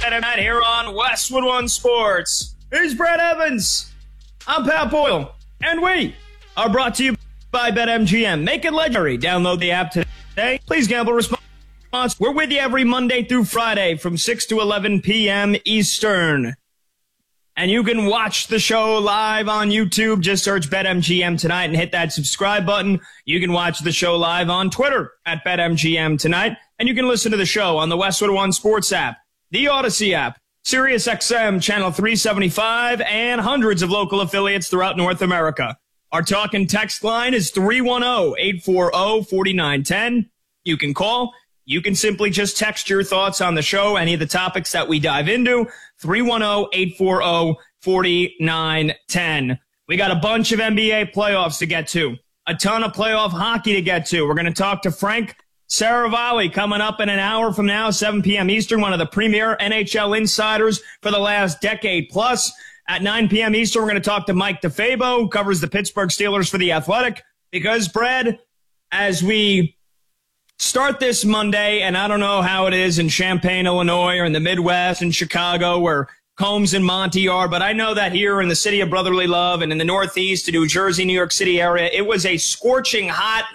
Tonight here on Westwood One Sports. Here's Brad Evans. I'm Pat Boyle. And we are brought to you by BetMGM. Make it legendary. Download the app today. Please gamble responsibly. We're with you every Monday through Friday from 6 to 11 p.m. Eastern. And you can watch the show live on YouTube. Just search BetMGM Tonight and hit that subscribe button. You can watch the show live on Twitter at BetMGM Tonight. And you can listen to the show on the Westwood One Sports app, the Odyssey app, SiriusXM Channel 375, and hundreds of local affiliates throughout North America. Our talk and text line is 310-840-4910. You can call. You can simply just text your thoughts on the show, any of the topics that we dive into, 310-840-4910. We got a bunch of NBA playoffs to get to, a ton of playoff hockey to get to. We're going to talk to Frank Saravalli coming up in an hour from now, 7 p.m. Eastern, one of the premier NHL insiders for the last decade plus. At 9 p.m. Eastern, we're going to talk to Mike DeFabo, who covers the Pittsburgh Steelers for The Athletic. Because, Brad, as we start this Monday, and I don't know how it is in Champaign, Illinois, or in the Midwest, in Chicago, where Combs and Monty are, but I know that here in the city of brotherly love and in the Northeast, the New Jersey, New York City area, it was a scorching hot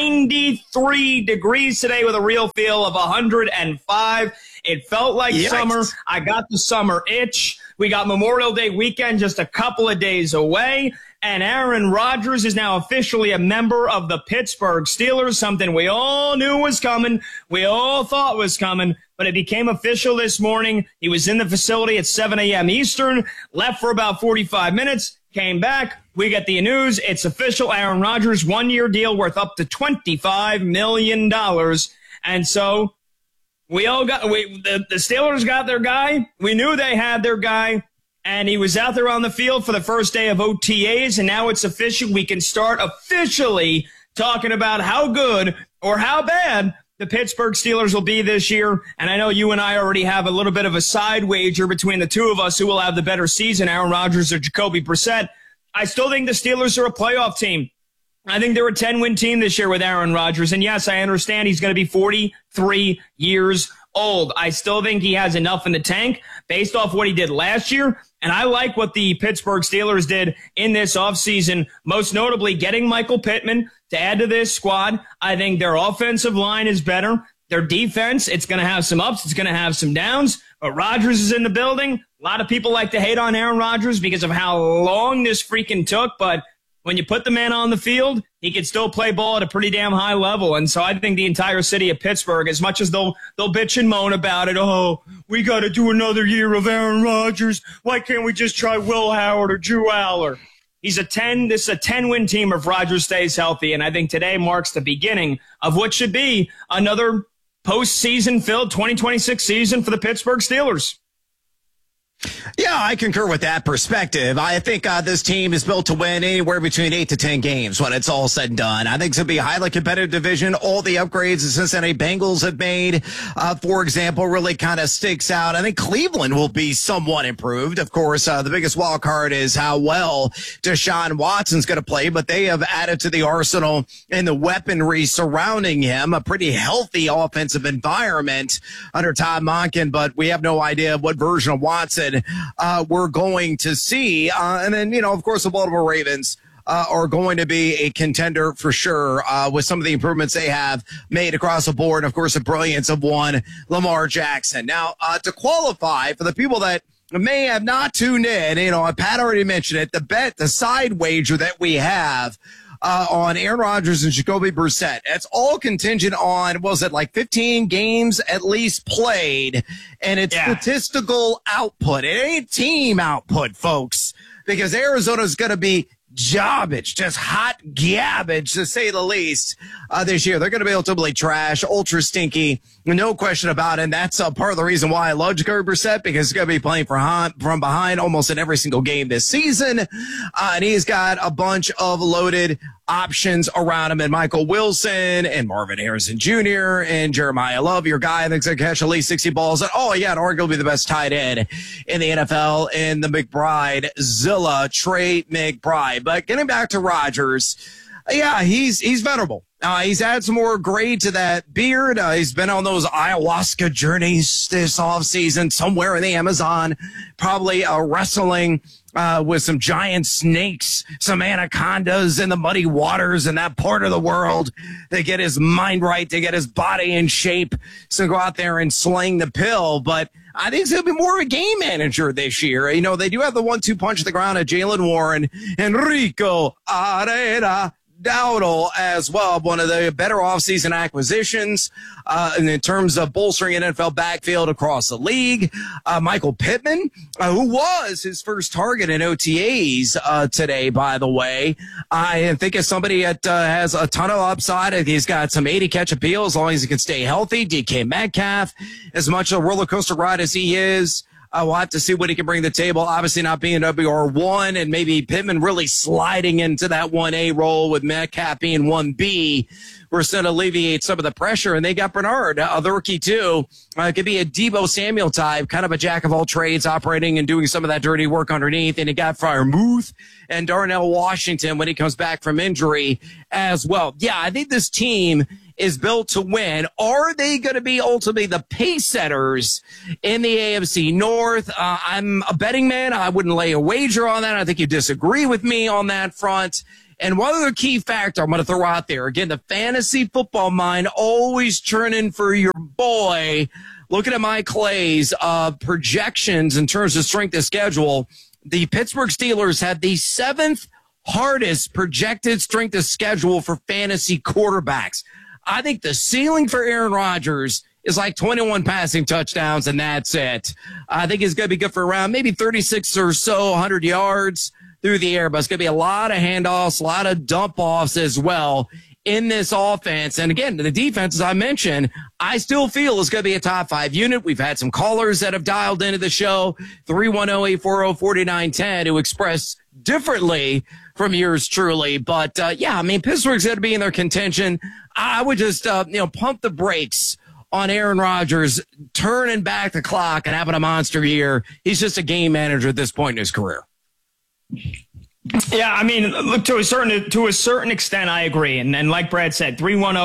93 degrees today with a real feel of 105. It felt like summer. I got the summer itch. We got Memorial Day weekend just a couple of days away. And Aaron Rodgers is now officially a member of the Pittsburgh Steelers, something we all knew was coming. We all thought was coming, but it became official this morning. He was in the facility at 7 a.m. Eastern, left for about 45 minutes, came back. We get the news. It's official. Aaron Rodgers, 1-year deal worth up to $25 million. And so the Steelers got their guy. We knew they had their guy. And he was out there on the field for the first day of OTAs, and now it's official. We can start officially talking about how good or how bad the Pittsburgh Steelers will be this year. And I know you and I already have a little bit of a side wager between the two of us who will have the better season, Aaron Rodgers or Jacoby Brissett. I still think the Steelers are a playoff team. I think they're a 10-win team this year with Aaron Rodgers. And yes, I understand he's going to be 43 years old. I still think he has enough in the tank based off what he did last year. And I like what the Pittsburgh Steelers did in this offseason, most notably getting Michael Pittman to add to this squad. I think their offensive line is better. Their defense, it's going to have some ups, it's going to have some downs. But Rodgers is in the building. A lot of people like to hate on Aaron Rodgers because of how long this freaking took. But when you put the man on the field, he can still play ball at a pretty damn high level. And so I think the entire city of Pittsburgh, as much as they'll bitch and moan about it, oh, we got to do another year of Aaron Rodgers. Why can't we just try Will Howard or Drew Aller? This is a 10-win team if Rodgers stays healthy. And I think today marks the beginning of what should be another postseason-filled 2026 season for the Pittsburgh Steelers. Yeah, I concur with that perspective. I think this team is built to win anywhere between 8 to 10 games when it's all said and done. I think it's going to be a highly competitive division. All the upgrades the Cincinnati Bengals have made, for example, really kind of sticks out. I think Cleveland will be somewhat improved. Of course, the biggest wild card is how well Deshaun Watson's going to play, but they have added to the arsenal and the weaponry surrounding him, a pretty healthy offensive environment under Todd Monken, but we have no idea what version of Watson we're going to see. And then, of course, the Baltimore Ravens are going to be a contender for sure with some of the improvements they have made across the board. And, of course, the brilliance of one Lamar Jackson. Now, to qualify for the people that may have not tuned in, Pat already mentioned it, the side wager that we have on Aaron Rodgers and Jacoby Brissett. It's all contingent on, 15 games at least played, and it's statistical output. It ain't team output, folks, because Arizona's going to be garbage, just hot garbage, to say the least, this year. They're going to be ultimately trash, ultra stinky, no question about it. And that's part of the reason why I love Jacoby Brissett, because he's going to be playing from behind almost in every single game this season. And he's got a bunch of loaded options around him, and Michael Wilson and Marvin Harrison Jr. and Jeremiah Love, your guy that's going to catch at least 60 balls. And arguably the best tight end in the NFL in the McBride Zilla, Trey McBride. But getting back to Rodgers, Yeah, he's venerable. He's added some more gray to that beard. He's been on those ayahuasca journeys this offseason somewhere in the Amazon, probably wrestling with some giant snakes, some anacondas in the muddy waters in that part of the world to get his mind right, to get his body in shape, so go out there and sling the pill. But I think he's going to be more of a game manager this year. You know, they do have the 1-2 punch at the ground of Jaylen Warren, Enrico Arena Dowdle as well, one of the better offseason acquisitions in terms of bolstering an NFL backfield across the league. Michael Pittman, who was his first target in OTAs today, by the way. I think is somebody that has a ton of upside. He's got some 80-catch appeal as long as he can stay healthy. DK Metcalf, as much a roller coaster ride as he is, we'll have to see what he can bring to the table. Obviously not being WR1 and maybe Pittman really sliding into that 1A role with Metcalf being 1B. We're going to alleviate some of the pressure. And they got Bernard, the rookie too. Could be a Deebo Samuel type, kind of a jack of all trades, operating and doing some of that dirty work underneath. And he got Freiermuth and Darnell Washington when he comes back from injury as well. Yeah, I think this team is built to win. Are they going to be ultimately the pace setters in the AFC North? I'm a betting man. I wouldn't lay a wager on that. I think you disagree with me on that front. And one other key factor I'm going to throw out there, again, the fantasy football mind always churning for your boy. Looking at Mike Clay's projections in terms of strength of schedule, the Pittsburgh Steelers have the 7th hardest projected strength of schedule for fantasy quarterbacks. I think the ceiling for Aaron Rodgers is like 21 passing touchdowns, and that's it. I think he's going to be good for around maybe 36 or so 100 yards through the air, but it's going to be a lot of handoffs, a lot of dump-offs as well in this offense. And again, the defense, as I mentioned, I still feel is going to be a top 5 unit. We've had some callers that have dialed into the show, 310-840-4910, who express differently from yours truly. But, yeah, I mean, Pittsburgh's going to be in their contention. I would just, pump the brakes on Aaron Rodgers, turning back the clock and having a monster year. He's just a game manager at this point in his career. Yeah, I mean, look, to a certain extent, I agree. And like Brad said,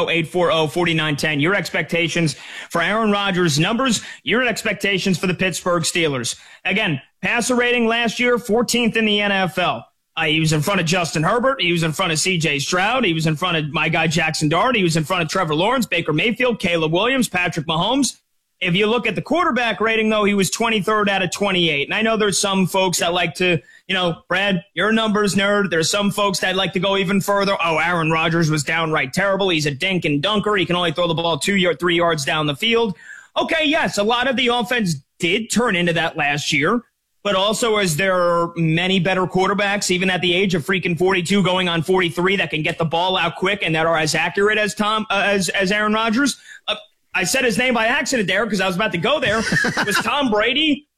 310-840-4910, your expectations for Aaron Rodgers' numbers, your expectations for the Pittsburgh Steelers. Again, passer rating last year, 14th in the NFL. He was in front of Justin Herbert. He was in front of C.J. Stroud. He was in front of my guy Jackson Dart. He was in front of Trevor Lawrence, Baker Mayfield, Caleb Williams, Patrick Mahomes. If you look at the quarterback rating, though, he was 23rd out of 28. And I know there's some folks that like to, Brad, you're a numbers nerd. There's some folks that like to go even further. Oh, Aaron Rodgers was downright terrible. He's a dink and dunker. He can only throw the ball 2 or 3 yards down the field. Okay, yes, a lot of the offense did turn into that last year. But also, as there are many better quarterbacks, even at the age of freaking 42 going on 43, that can get the ball out quick and that are as accurate as as Aaron Rodgers. I said his name by accident there because I was about to go there. Was Tom Brady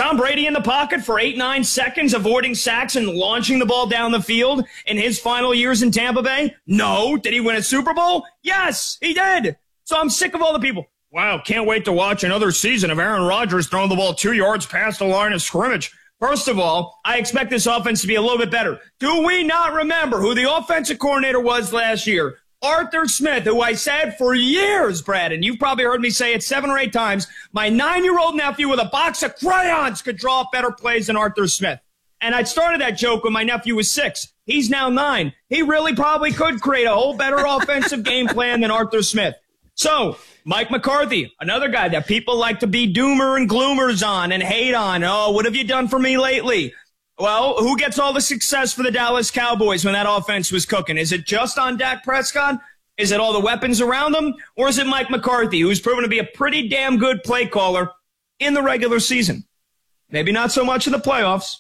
in the pocket for 8-9 seconds, avoiding sacks and launching the ball down the field in his final years in Tampa Bay? No. Did he win a Super Bowl? Yes, he did. So I'm sick of all the people. Wow, can't wait to watch another season of Aaron Rodgers throwing the ball 2 yards past the line of scrimmage. First of all, I expect this offense to be a little bit better. Do we not remember who the offensive coordinator was last year? Arthur Smith, who I said for years, Brad, and you've probably heard me say it 7 or 8 times, my 9-year-old nephew with a box of crayons could draw up better plays than Arthur Smith. And I started that joke when my nephew was 6. He's now 9. He really probably could create a whole better offensive game plan than Arthur Smith. So, Mike McCarthy, another guy that people like to be doomer and gloomers on and hate on. Oh, what have you done for me lately? Well, who gets all the success for the Dallas Cowboys when that offense was cooking? Is it just on Dak Prescott? Is it all the weapons around them? Or is it Mike McCarthy, who's proven to be a pretty damn good play caller in the regular season? Maybe not so much in the playoffs.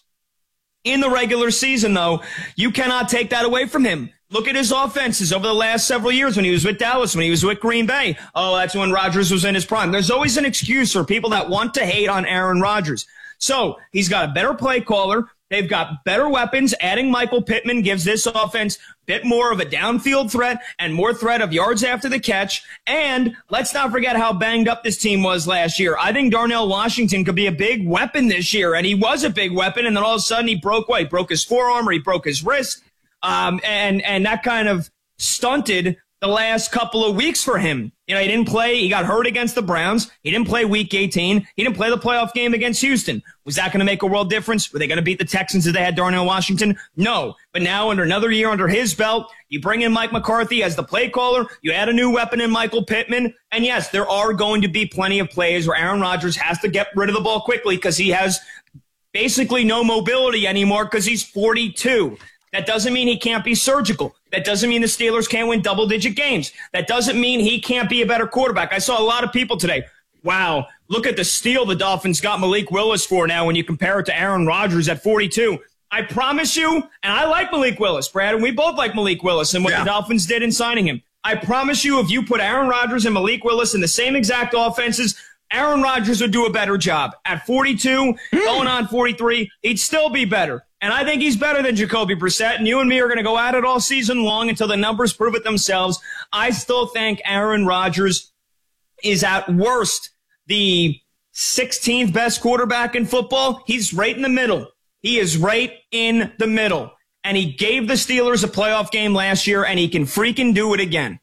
In the regular season, though, you cannot take that away from him. Look at his offenses over the last several years when he was with Dallas, when he was with Green Bay. Oh, that's when Rodgers was in his prime. There's always an excuse for people that want to hate on Aaron Rodgers. So he's got a better play caller. They've got better weapons. Adding Michael Pittman gives this offense a bit more of a downfield threat and more threat of yards after the catch. And let's not forget how banged up this team was last year. I think Darnell Washington could be a big weapon this year, and he was a big weapon, and then all of a sudden he broke what? He broke his forearm or he broke his wrist. And that kind of stunted the last couple of weeks for him. You know, he didn't play. He got hurt against the Browns. He didn't play week 18. He didn't play the playoff game against Houston. Was that going to make a world difference? Were they going to beat the Texans if they had Darnell Washington? No. But now, under another year under his belt, you bring in Mike McCarthy as the play caller. You add a new weapon in Michael Pittman. And yes, there are going to be plenty of plays where Aaron Rodgers has to get rid of the ball quickly because he has basically no mobility anymore because he's 42. That doesn't mean he can't be surgical. That doesn't mean the Steelers can't win double-digit games. That doesn't mean he can't be a better quarterback. I saw a lot of people today. Wow, look at the steal the Dolphins got Malik Willis for now when you compare it to Aaron Rodgers at 42. I promise you, and I like Malik Willis, Brad, and we both like Malik Willis and what the Dolphins did in signing him. I promise you, if you put Aaron Rodgers and Malik Willis in the same exact offenses, Aaron Rodgers would do a better job. At 42, going on 43, he'd still be better. And I think he's better than Jacoby Brissett, and you and me are going to go at it all season long until the numbers prove it themselves. I still think Aaron Rodgers is at worst the 16th best quarterback in football. He's right in the middle. He is right in the middle. And he gave the Steelers a playoff game last year, and he can freaking do it again.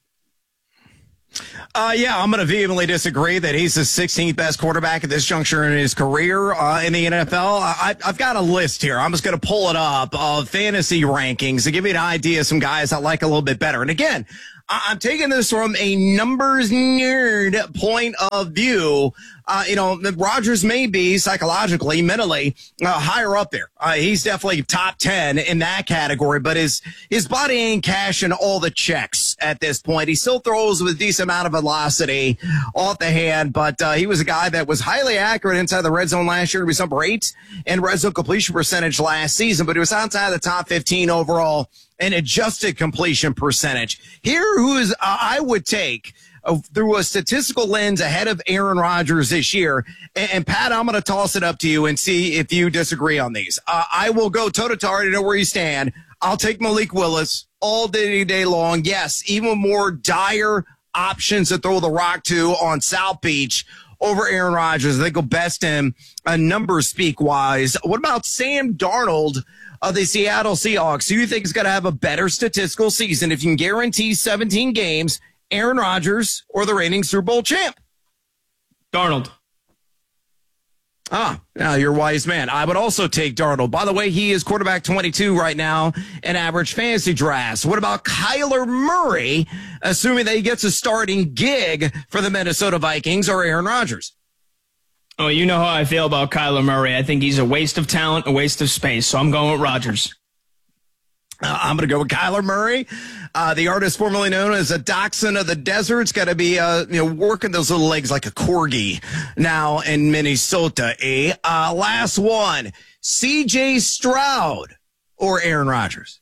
I'm going to vehemently disagree that he's the 16th best quarterback at this juncture in his career in the NFL. I've got a list here. I'm just going to pull it up of fantasy rankings to give you an idea of some guys I like a little bit better. And again, I'm taking this from a numbers nerd point of view. Rodgers may be psychologically, mentally higher up there. He's definitely top 10 in that category, but his body ain't cashing all the checks at this point. He still throws with a decent amount of velocity off the hand, but he was a guy that was highly accurate inside the red zone last year. He was number 8 in red zone completion percentage last season, but he was outside the top 15 overall in adjusted completion percentage. Here, who is I would take through a statistical lens ahead of Aaron Rodgers this year. And Pat, I'm going to toss it up to you and see if you disagree on these. I will go toe-to-toe. I already know where you stand. I'll take Malik Willis all day long. Yes, even more dire options to throw the rock to on South Beach over Aaron Rodgers. They go best him numbers speak-wise. What about Sam Darnold of the Seattle Seahawks? Who do you think is going to have a better statistical season if you can guarantee 17 games? Aaron Rodgers or the reigning Super Bowl champ? Darnold. Now you're a wise man. I would also take Darnold. By the way, he is quarterback 22 right now in average fantasy drafts. What about Kyler Murray, assuming that he gets a starting gig for the Minnesota Vikings, or Aaron Rodgers? Oh, you know how I feel about Kyler Murray. I think he's a waste of talent, a waste of space. So I'm going with Rodgers. I'm going to go with Kyler Murray. The artist formerly known as a dachshund of the desert's got to be, working those little legs like a corgi now in Minnesota. Last one, C.J. Stroud or Aaron Rodgers?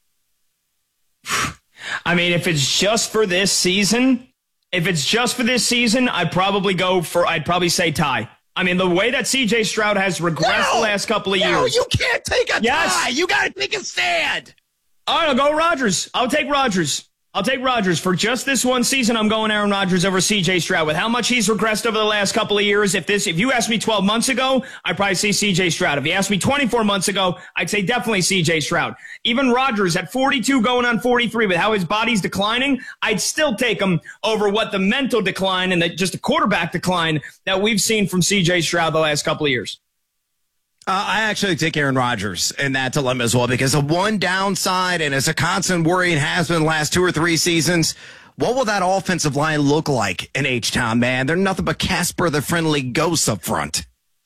I mean, if it's just for this season, I'd probably say tie. I mean, the way that C.J. Stroud has regressed the last couple of years. You can't take a tie. You got to take a stand. All right, I'll go Rodgers. I'll take Rodgers. For just this one season, I'm going Aaron Rodgers over C.J. Stroud. With how much he's regressed over the last couple of years, if you asked me 12 months ago, I'd probably say C.J. Stroud. If you asked me 24 months ago, I'd say definitely C.J. Stroud. Even Rodgers at 42 going on 43, with how his body's declining, I'd still take him over what the mental decline and just the quarterback decline that we've seen from C.J. Stroud the last couple of years. I actually take Aaron Rodgers in that dilemma as well, because the one downside, and it's a constant worry and has been the last 2 or 3 seasons, what will that offensive line look like in H-Town, man? They're nothing but Casper the Friendly Ghost up front.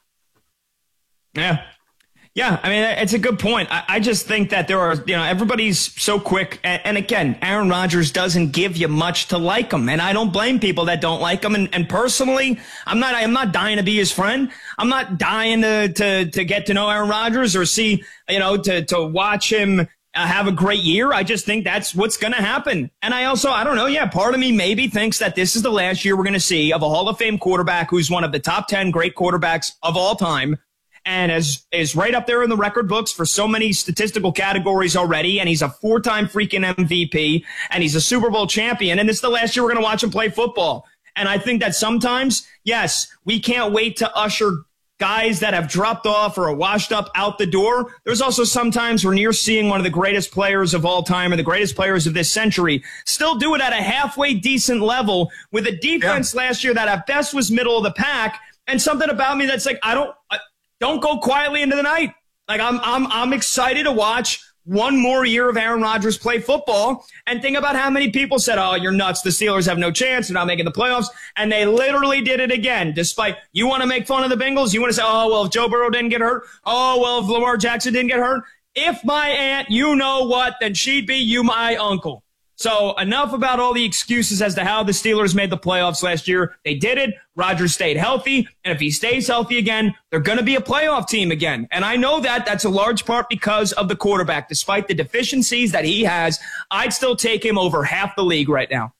Yeah, I mean, it's a good point. I just think that there are, everybody's so quick. And again, Aaron Rodgers doesn't give you much to like him. And I don't blame people that don't like him. And personally, I'm not dying to be his friend. I'm not dying to get to know Aaron Rodgers or see, to watch him have a great year. I just think that's what's going to happen. And I don't know. Yeah, part of me maybe thinks that this is the last year we're going to see of a Hall of Fame quarterback who's one of the top 10 great quarterbacks of all time. And is right up there in the record books for so many statistical categories already. And he's a 4-time freaking MVP. And he's a Super Bowl champion. And it's the last year we're going to watch him play football. And I think that sometimes, yes, we can't wait to usher guys that have dropped off or are washed up out the door. There's also sometimes when you're seeing one of the greatest players of all time or the greatest players of this century still do it at a halfway decent level with a defense last year that at best was middle of the pack, and something about me that's like, don't go quietly into the night. Like I'm excited to watch one more year of Aaron Rodgers play football, and think about how many people said, oh, you're nuts. The Steelers have no chance. They're not making the playoffs. And they literally did it again, despite you want to make fun of the Bengals. You want to say, oh, well, if Joe Burrow didn't get hurt. Oh, well, if Lamar Jackson didn't get hurt. If my aunt, you know what, then she'd be you my uncle. So enough about all the excuses as to how the Steelers made the playoffs last year. They did it. Rodgers stayed healthy. And if he stays healthy again, they're going to be a playoff team again. And I know that that's a large part because of the quarterback. Despite the deficiencies that he has, I'd still take him over half the league right now.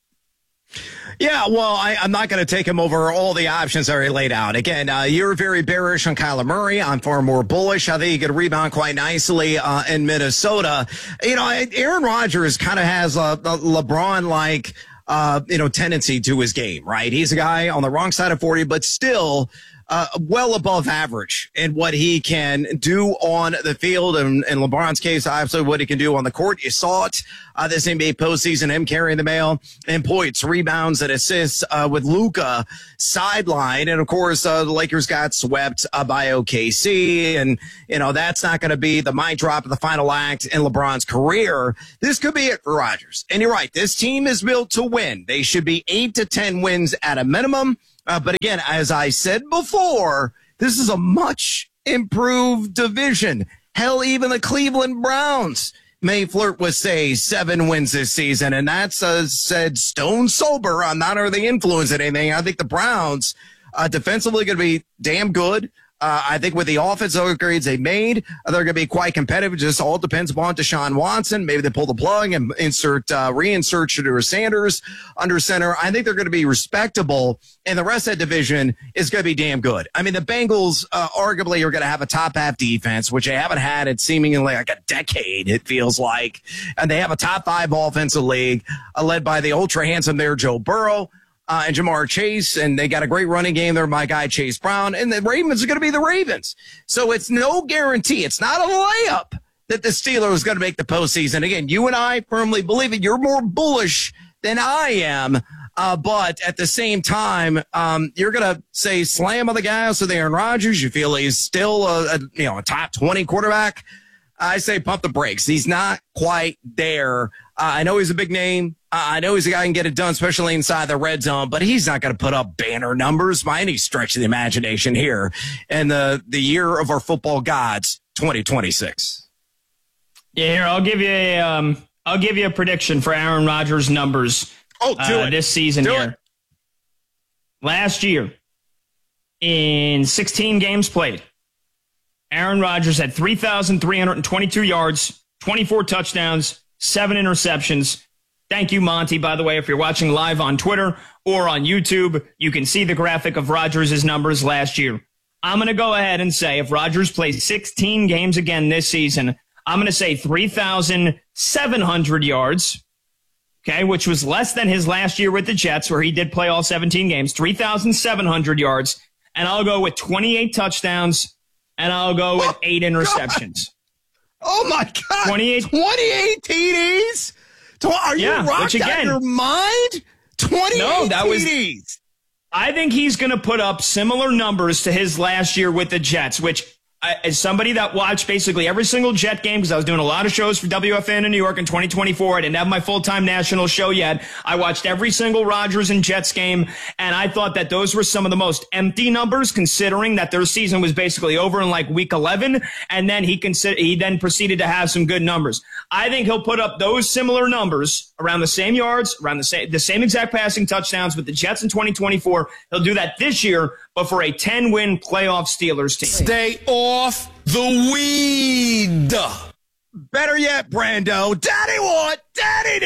Yeah, well, I'm not going to take him over all the options already laid out. Again, you're very bearish on Kyler Murray. I'm far more bullish. I think he could rebound quite nicely in Minnesota. Aaron Rodgers kind of has a LeBron-like, tendency to his game, right? He's a guy on the wrong side of 40, but still well above average in what he can do on the field. And in LeBron's case, obviously what he can do on the court. You saw it this NBA postseason, him carrying the mail and points, rebounds, and assists with Luka sideline. And of course, the Lakers got swept by OKC. And, that's not going to be the mic drop of the final act in LeBron's career. This could be it for Rodgers. And you're right. This team is built to win. They should be 8 to 10 wins at a minimum. But again, as I said before, this is a much improved division. Hell, even the Cleveland Browns may flirt with, say, 7 wins this season. And that's said stone sober. I'm not under the influence of anything. I think the Browns defensively going to be damn good. I think with the offensive upgrades they made, they're going to be quite competitive. It just all depends upon Deshaun Watson. Maybe they pull the plug and reinsert Shedeur Sanders under center. I think they're going to be respectable, and the rest of that division is going to be damn good. I mean, the Bengals arguably are going to have a top half defense, which they haven't had in seemingly like a decade, it feels like. And they have a top 5 offensive league led by the ultra handsome there, Joe Burrow. And Jamar Chase, and they got a great running game there, my guy Chase Brown, and the Ravens are going to be the Ravens. So it's no guarantee. It's not a layup that the Steelers are going to make the postseason. Again, you and I firmly believe it. You're more bullish than I am. But at the same time, you're going to say slam on the gas with Aaron Rodgers. You feel he's still a top 20 quarterback. I say pump the brakes. He's not quite there. I know he's a big name. I know he's a guy who can get it done, especially inside the red zone, but he's not going to put up banner numbers by any stretch of the imagination here in the year of our football gods, 2026. Yeah, here, I'll give you a prediction for Aaron Rodgers' numbers this season here. Last year, in 16 games played, Aaron Rodgers had 3,322 yards, 24 touchdowns, 7 interceptions. Thank you, Monty. By the way, if you're watching live on Twitter or on YouTube, you can see the graphic of Rodgers' numbers last year. I'm going to go ahead and say if Rodgers plays 16 games again this season, I'm going to say 3,700 yards, okay, which was less than his last year with the Jets, where he did play all 17 games, 3,700 yards, and I'll go with 28 touchdowns, and I'll go with 8 interceptions. Oh, my God. 28 TDs? Are you rocked out of your mind? 28 TDs. I think he's going to put up similar numbers to his last year with the Jets, which as somebody that watched basically every single Jet game, because I was doing a lot of shows for WFN in New York in 2024. I didn't have my full-time national show yet. I watched every single Rodgers and Jets game, and I thought that those were some of the most empty numbers, considering that their season was basically over in like week 11, and then he then proceeded to have some good numbers. I think he'll put up those similar numbers around the same yards, around the same exact passing touchdowns with the Jets in 2024. He'll do that this year, but for a 10-win playoff Steelers team. Stay off the weed. Better yet, Brando. Daddy what? Daddy